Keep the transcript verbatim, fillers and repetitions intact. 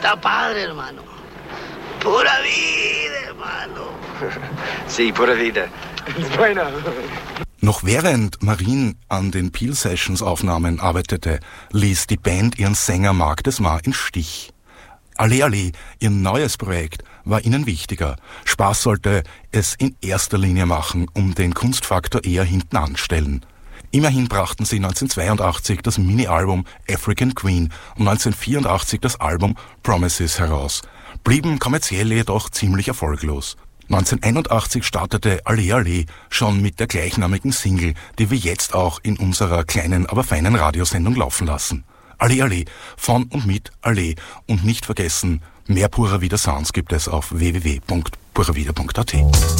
está padre, hermano. Pura vida, hermano. Sí, pura vida. Bueno. Noch während Marien an den Peel Sessions Aufnahmen arbeitete, ließ die Band ihren Sänger Mark Desmar im Stich. Allee Allee, ihr neues Projekt, war ihnen wichtiger. Spaß sollte es in erster Linie machen, um den Kunstfaktor eher hinten anstellen. Immerhin brachten sie neunzehnhundertzweiundachtzig das Mini-Album African Queen und neunzehnhundertvierundachtzig das Album Promises heraus, blieben kommerziell jedoch ziemlich erfolglos. neunzehnhunderteinundachtzig startete Allee Allee schon mit der gleichnamigen Single, die wir jetzt auch in unserer kleinen, aber feinen Radiosendung laufen lassen. Allee Allee, von und mit Allee. Und nicht vergessen, mehr Pura Vida Sounds gibt es auf w w w punkt pura vida punkt a t.